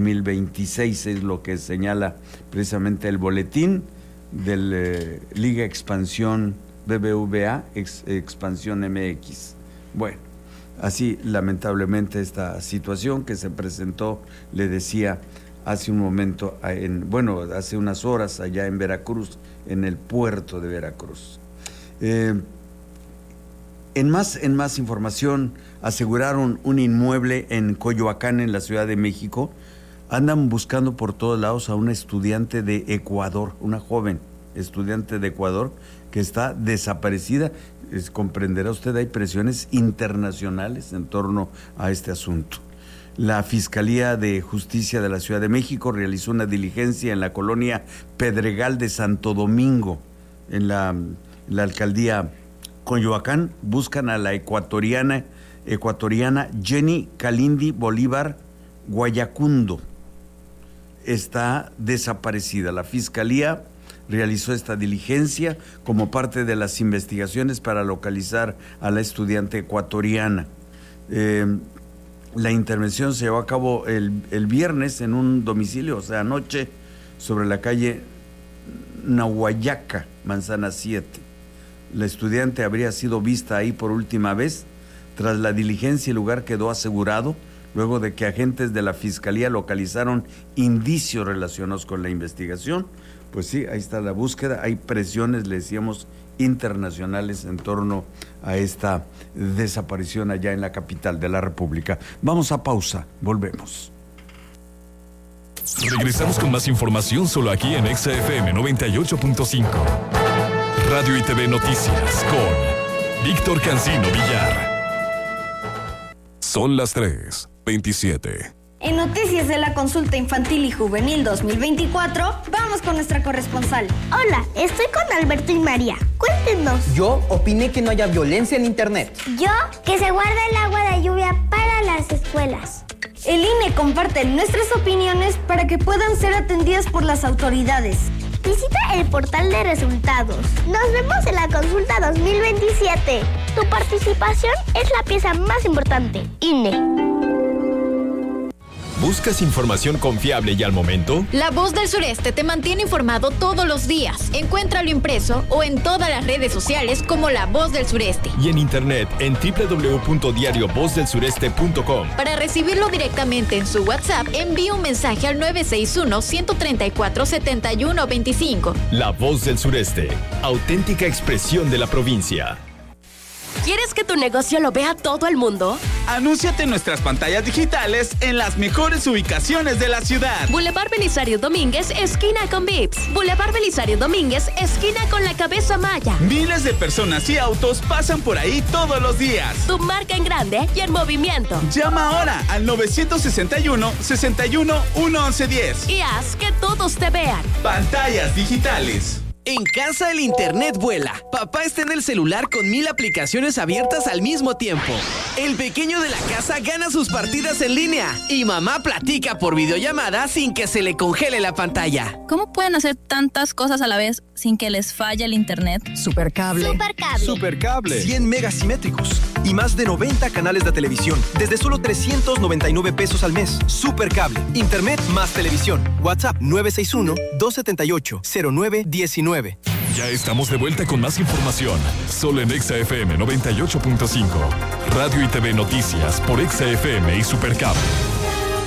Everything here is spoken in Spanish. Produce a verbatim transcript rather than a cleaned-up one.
mil veintiséis, es lo que señala precisamente el boletín del eh, Liga Expansión B B V A, ex, Expansión M X. Bueno, así lamentablemente esta situación que se presentó, le decía hace un momento, en, bueno, hace unas horas allá en Veracruz, en el puerto de Veracruz. Eh, en, más, en más información, aseguraron un inmueble en Coyoacán, en la Ciudad de México. Andan buscando por todos lados a una estudiante de Ecuador, una joven estudiante de Ecuador que está desaparecida. Es, comprenderá usted, hay presiones internacionales en torno a este asunto. La Fiscalía de Justicia de la Ciudad de México realizó una diligencia en la colonia Pedregal de Santo Domingo, en la, la alcaldía Coyoacán. Buscan a la ecuatoriana, ecuatoriana Jenny Kalindi Bolívar Guayacundo. Está desaparecida. La Fiscalía realizó esta diligencia como parte de las investigaciones para localizar a la estudiante ecuatoriana. Eh, La intervención se llevó a cabo el, el viernes en un domicilio, o sea, anoche, sobre la calle Nahuayaca, Manzana siete. La estudiante habría sido vista ahí por última vez. Tras la diligencia, el lugar quedó asegurado, luego de que agentes de la Fiscalía localizaron indicios relacionados con la investigación. Pues sí, ahí está la búsqueda. Hay presiones, le decíamos, internacionales en torno a esta desaparición allá en la capital de la República. Vamos a pausa, volvemos. Regresamos con más información solo aquí en Exa F M noventa y ocho punto cinco. Radio y T V Noticias con Víctor Cancino Villar. Son las tres veintisiete. En Noticias de la Consulta Infantil y Juvenil dos mil veinticuatro, vamos con nuestra corresponsal. Hola, estoy con Alberto y María. Cuéntenos. Yo opiné que no haya violencia en internet. Yo, que se guarde el agua de lluvia para las escuelas. El I N E comparte nuestras opiniones para que puedan ser atendidas por las autoridades. Visita el portal de resultados. Nos vemos en la consulta dos mil veintisiete. Tu participación es la pieza más importante. I N E. ¿Buscas información confiable y al momento? La Voz del Sureste te mantiene informado todos los días. Encuéntralo impreso o en todas las redes sociales como La Voz del Sureste. Y en internet en doble u doble u doble u punto diario voz del sureste punto com. Para recibirlo directamente en su WhatsApp, envíe un mensaje al nueve seis uno, uno tres cuatro, siete uno dos cinco. La Voz del Sureste, auténtica expresión de la provincia. ¿Quieres que tu negocio lo vea todo el mundo? Anúnciate en nuestras pantallas digitales en las mejores ubicaciones de la ciudad. Boulevard Belisario Domínguez, esquina con Vips. Boulevard Belisario Domínguez, esquina con la Cabeza Maya. Miles de personas y autos pasan por ahí todos los días. Tu marca en grande y en movimiento. Llama ahora al nueve seis uno, seis uno, uno once diez. Y haz que todos te vean. Pantallas digitales. En casa el internet vuela. Papá está en el celular con mil aplicaciones abiertas al mismo tiempo. El pequeño de la casa gana sus partidas en línea. Y mamá platica por videollamada sin que se le congele la pantalla. ¿Cómo pueden hacer tantas cosas a la vez sin que les falle el internet? Supercable. Supercable. Supercable. cien megas simétricos y más de noventa canales de televisión desde solo trescientos noventa y nueve pesos al mes. Supercable. Internet más televisión. WhatsApp nueve seis uno, dos siete ocho, cero nueve uno nueve. Ya estamos de vuelta con más información, solo en Exa F M noventa y ocho punto cinco. Radio y T V Noticias por Exa F M y Supercable.